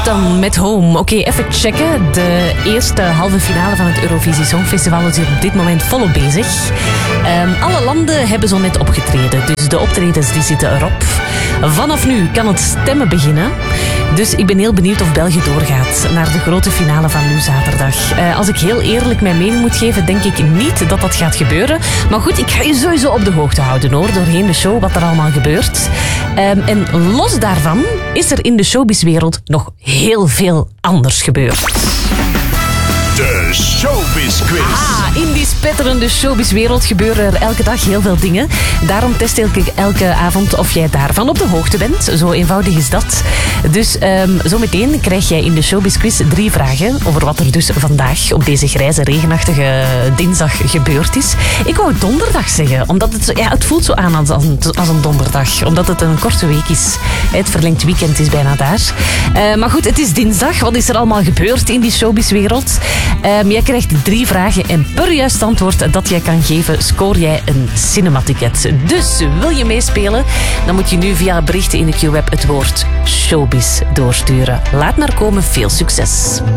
dan met Home. Oké, even checken. De eerste halve finale van het Eurovisie Songfestival is hier op dit moment volop bezig. Alle landen hebben zo net opgetreden. Dus de optredens die zitten erop. Vanaf nu kan het stemmen beginnen. Dus ik ben heel benieuwd of België doorgaat naar de grote finale van nu zaterdag. Als ik heel eerlijk mijn mening moet geven, denk ik niet dat dat gaat gebeuren. Maar goed, ik ga je sowieso op de hoogte houden hoor, doorheen de show, wat er allemaal gebeurt. En los daarvan is er in de showbizwereld nog heel veel anders gebeurd. De Showbiz Quiz. In die spetterende showbizwereld gebeuren er elke dag heel veel dingen. Daarom test ik elke avond of jij daarvan op de hoogte bent. Zo eenvoudig is dat. Dus zometeen krijg jij in de Showbiz Quiz 3 vragen over wat er dus vandaag op deze grijze, regenachtige dinsdag gebeurd is. Ik wou donderdag zeggen, omdat het voelt zo aan als een donderdag. Omdat het een korte week is. Het verlengd weekend is bijna daar. Maar goed, het is dinsdag. Wat is er allemaal gebeurd in die showbizwereld? Jij krijgt 3 vragen en per juist antwoord dat jij kan geven, scoor jij een cinematicket. Dus wil je meespelen? Dan moet je nu via berichten in de Q-web het woord showbiz doorsturen. Laat maar komen, veel succes.